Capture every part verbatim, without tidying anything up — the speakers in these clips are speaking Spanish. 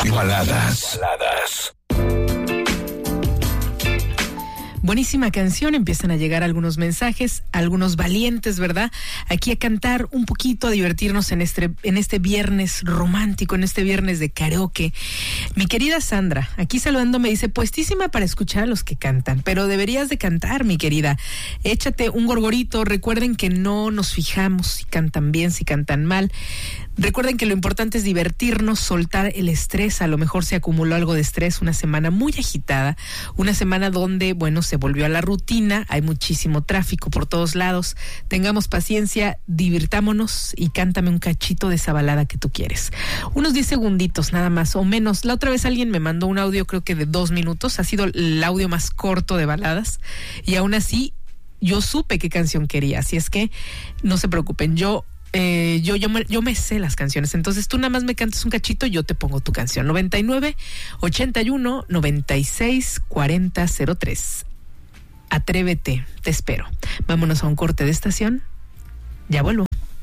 Baladas. Baladas. Buenísima canción, empiezan a llegar algunos mensajes, algunos valientes, ¿verdad? Aquí a cantar un poquito, a divertirnos en este, en este viernes romántico, en este viernes de karaoke. Mi querida Sandra, aquí saludando me dice, puestísima para escuchar a los que cantan, pero deberías de cantar, mi querida. Échate un gorgorito, recuerden que no nos fijamos si cantan bien, si cantan mal. Recuerden que lo importante es divertirnos, soltar el estrés. A lo mejor se acumuló algo de estrés, una semana muy agitada, una semana donde, bueno, se volvió a la rutina, hay muchísimo tráfico por todos lados. Tengamos paciencia, divirtámonos y cántame un cachito de esa balada que tú quieres. Unos diez segunditos nada más o menos. La otra vez alguien me mandó un audio, creo que de dos minutos, ha sido el audio más corto de baladas y aún así yo supe qué canción quería, así es que no se preocupen, yo Eh, yo, yo, me, yo me sé las canciones, entonces tú nada más me cantas un cachito y yo te pongo tu canción. noventa y nueve, ochenta y uno, noventa y seis, cuarenta, cero tres. Atrévete, te espero. Vámonos a un corte de estación. Ya vuelvo.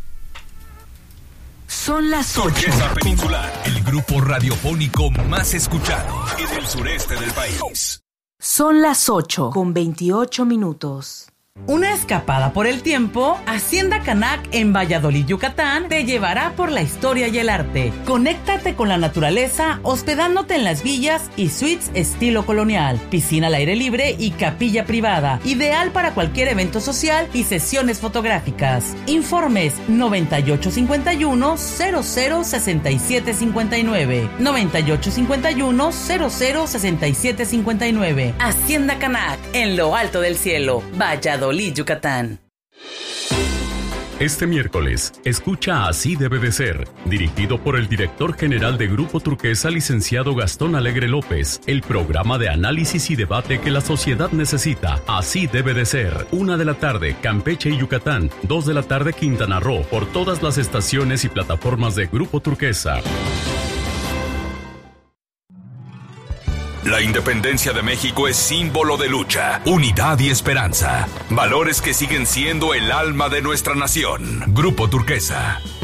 Son las ocho. Turquesa Peninsular, el grupo radiofónico más escuchado en el sureste del país. Son las ocho con veintiocho minutos. Una escapada por el tiempo, Hacienda Canac en Valladolid, Yucatán, te llevará por la historia y el arte. Conéctate con la naturaleza hospedándote en las villas y suites estilo colonial, piscina al aire libre y capilla privada, ideal para cualquier evento social y sesiones fotográficas. Informes noventa y ocho cincuenta y uno, cero cero sesenta y siete cincuenta y nueve, noventa y ocho cincuenta y uno, cero cero sesenta y siete cincuenta y nueve. Hacienda Canac en lo alto del cielo, Valladolid, Yucatán. Este miércoles, escucha Así debe de ser, dirigido por el director general de Grupo Turquesa, licenciado Gastón Alegre López, el programa de análisis y debate que la sociedad necesita. Así debe de ser. Una de la tarde, Campeche y Yucatán. Dos de la tarde, Quintana Roo, por todas las estaciones y plataformas de Grupo Turquesa. La independencia de México es símbolo de lucha, unidad y esperanza. Valores que siguen siendo el alma de nuestra nación. Grupo Turquesa.